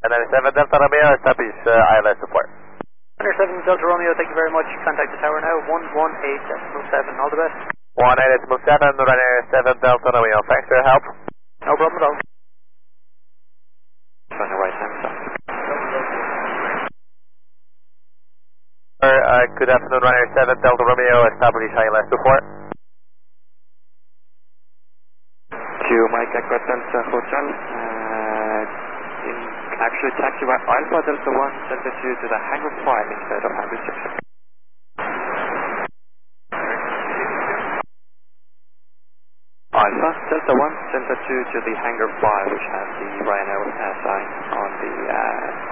97 Delta Romeo, establish ILS support. 107 Delta Romeo, thank you very much. Contact the tower now, 118.7, all the best. 118.7, runner 7 Delta Romeo, thanks for your help. No problem at all. On the right hand side. Good afternoon, runner 7 Delta Romeo, establish ILS support. To Mike Echo Delta Hotel, actually taxi by Alpha Delta 1, Delta 2 to the hangar 5 instead of hangar 6. Alpha Delta 1, Delta 2 to the hangar 5, which has the Ryanair sign on the